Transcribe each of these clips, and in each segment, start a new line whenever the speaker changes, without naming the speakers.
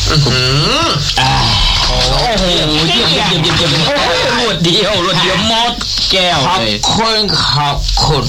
โอ้โหเยี่ยมรวดเดียวหมดแก้วเลย
ขอบคุณ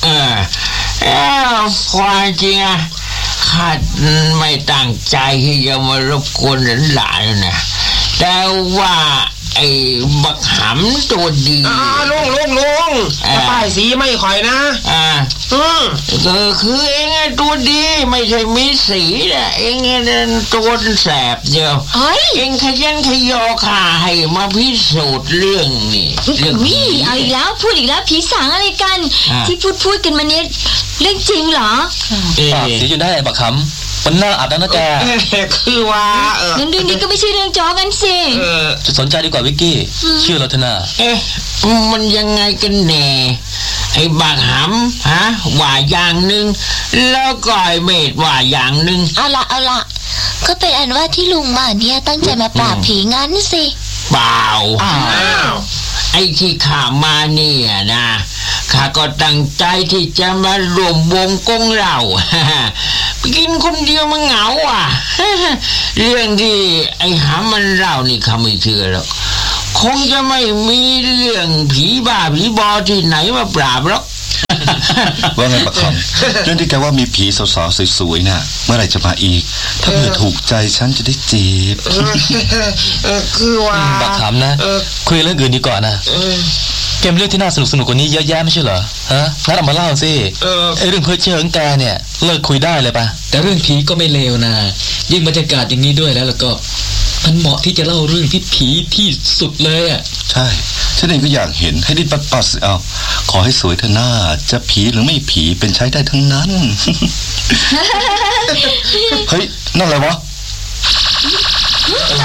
ความจริงอะข้าไม่ตั้งใจที่จะมารบกวนหลานนะแต่ว่าไอ้บักหำตัวดี
ลุงป้ายสีไม่ค่อยนะ
ก็คือเองตัวดีไม่ใช่มีสีนะเองตัวแสบเดียวเองขยันขยอข้าให้มาพิสูจน์เรื่องนี้
นี่เอาอีกแล้วพูดอีกแล้วผีสางอะไรกันที่พูดกันมาเนี่ยเรื่องจริงเหรอ
ปากสีจนได้บักหำมันน่าอัดนะแก
คือว่า
งั้นเรื่องนี้ก็ไม่ใช่เรื่องจ้อกันสิ
จะสนใจดีกว่าวิกกี้เชื่อเราเถอะนะ
มันยังไงกันแน่ไอ้บักหำว่าอย่างหนึ่งแล้วก็ไอ้เมธว่าอย่างหนึ่ง
เอาละก็เป็นอันว่าที่ลุงมาเนี่ยตั้งใจมาปราบผีงั้นสิ
เปล่าไอ้ที่ข้ามาเนี่ยนะข้าก็ตั้งใจที่จะมารวมวงกงเหล้ากินคนเดียวมันเหงาเรื่องที่ไอ้หามันเล่านี่ข้าไม่เชื่อหรอกคงจะไม่มีเรื่องผีบ้าผีบอที่ไหนมาปราบหรอก
ว่าไงบักคำเรื่องที่แกว่ามีผีสาวๆสวยๆน่ะเมื่อไหร่จะมาอีกถ้าเผื่อถูกใจฉันจะได้จีบ
คือว่า
บักคำนะคุยเรื่องอื่นดีกว่านะเกมเรื่องที่น่าสนุกกว่านี้เยอะแยะไม่ใช่เหรอฮะงั้นเอามาเล่าสิไอเรื่องเพ้อเจ้อของแกเนี่ยเลิกคุยได้เลยปะ
แต่เรื่องผีก็ไม่เลวนะยิ่งบรรยากาศอย่างนี้ด้วยแล้วก็มันเหมาะที่จะเล่าเรื่องที่ผีที่สุดเลยอ่ะ
ใช่ฉันเองก็อยากเห็นให้ดิ้นปัดๆเอาขอให้สวยเถอะหน้าจะผีหรือไม่ผีเป็นใช้ได้ทั้งนั้น เฮ้ยนั่นอะไรวะ
อ